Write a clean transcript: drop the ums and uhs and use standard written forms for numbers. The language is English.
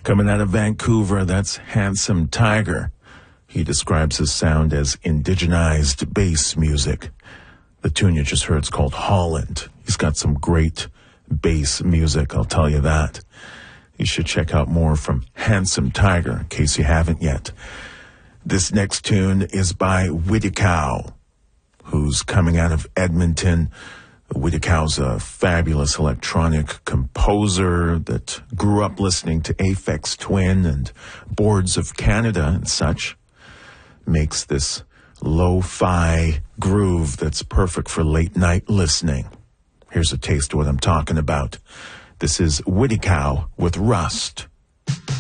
Coming out of Vancouver, that's Handsome Tiger. He describes his sound as indigenized bass music. The tune you just heard is called Holland. He's got some great bass music, I'll tell you that. You should check out more from Handsome Tiger, in case you haven't yet. This next tune is by Widikow, who's coming out of Edmonton. Widikow's a fabulous electronic composer that grew up listening to Aphex Twin and Boards of Canada and such. Makes this lo-fi groove that's perfect for late night listening. Here's a taste of what I'm talking about. This is Widikow with Rust.